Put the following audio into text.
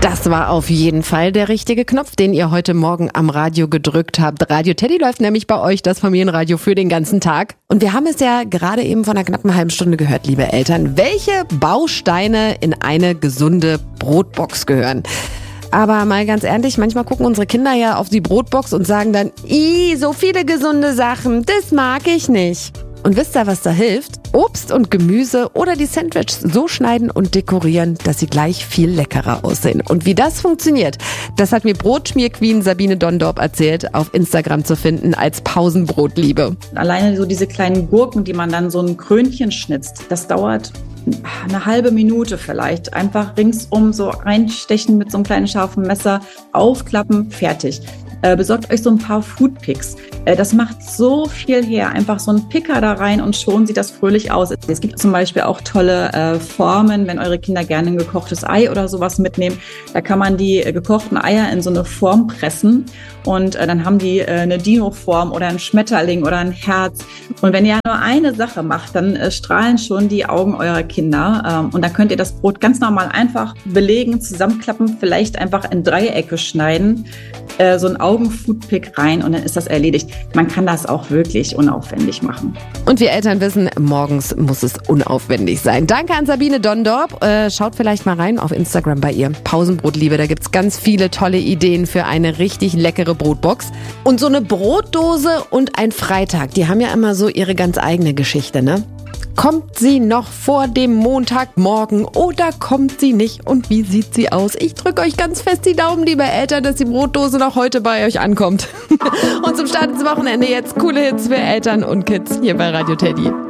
Das war auf jeden Fall der richtige Knopf, den ihr heute Morgen am Radio gedrückt habt. Radio Teddy läuft nämlich bei euch, das Familienradio für den ganzen Tag. Und wir haben es ja gerade eben vor einer knappen halben Stunde gehört, liebe Eltern, welche Bausteine in eine gesunde Brotbox gehören. Aber mal ganz ehrlich, manchmal gucken unsere Kinder ja auf die Brotbox und sagen dann, so viele gesunde Sachen, das mag ich nicht. Und wisst ihr, was da hilft? Obst und Gemüse oder die Sandwiches so schneiden und dekorieren, dass sie gleich viel leckerer aussehen. Und wie das funktioniert, das hat mir Brotschmierqueen Sabine Dondorp erzählt, auf Instagram zu finden als Pausenbrotliebe. Alleine so diese kleinen Gurken, die man dann so ein Krönchen schnitzt, das dauert eine halbe Minute vielleicht. Einfach ringsum so reinstechen mit so einem kleinen scharfen Messer, aufklappen, fertig. Besorgt euch so ein paar Foodpicks. Das macht so viel her. Einfach so ein Picker da rein und schon sieht das fröhlich aus. Es gibt zum Beispiel auch tolle Formen, wenn eure Kinder gerne ein gekochtes Ei oder sowas mitnehmen. Da kann man die gekochten Eier in so eine Form pressen und dann haben die eine Dino-Form oder ein Schmetterling oder ein Herz. Und wenn ihr nur eine Sache macht, dann strahlen schon die Augen eurer Kinder. Und dann könnt ihr das Brot ganz normal einfach belegen, zusammenklappen, vielleicht einfach in Dreiecke schneiden, so ein Augen-Foodpick rein und dann ist das erledigt. Man kann das auch wirklich unaufwendig machen. Und wir Eltern wissen, morgens muss es unaufwendig sein. Danke an Sabine Dondorp. Schaut vielleicht mal rein auf Instagram bei ihr. Pausenbrotliebe, da gibt's ganz viele tolle Ideen für eine richtig leckere Brotbox. Und so eine Brotdose und ein Freitag, die haben ja immer so ihre ganz eigene Geschichte, ne? Kommt sie noch vor dem Montagmorgen oder kommt sie nicht? Und wie sieht sie aus? Ich drücke euch ganz fest die Daumen, liebe Eltern, dass die Brotdose noch heute bei euch ankommt. Und zum Start ins Wochenende jetzt coole Hits für Eltern und Kids hier bei Radio Teddy.